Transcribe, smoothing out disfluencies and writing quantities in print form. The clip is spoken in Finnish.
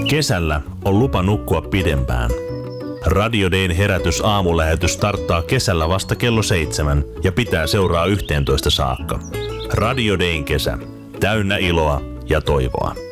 Kesällä on lupa nukkua pidempään. Radio Dayn herätys aamulähetys starttaa kesällä vasta kello 7 ja pitää seuraa 11 saakka. Radio Dayn kesä. Täynnä iloa ja toivoa.